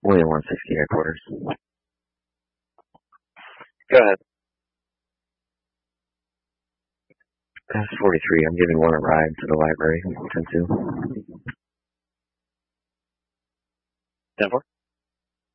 William 160 headquarters. Go ahead. That's 43. I'm giving one a ride to the library. 10-2. 10-4.